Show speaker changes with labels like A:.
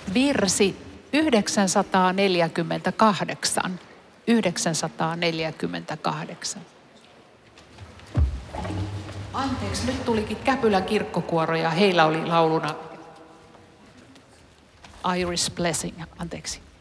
A: virsi 948. 948. Anteeksi, nyt tulikin Käpylän kirkkokuoro ja heillä oli lauluna Irish Blessing. Anteeksi.